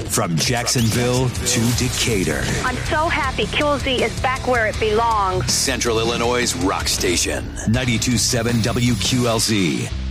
From Jacksonville to Decatur. I'm so happy QLZ is back where it belongs. Central Illinois' rock station. 92.7 WQLZ.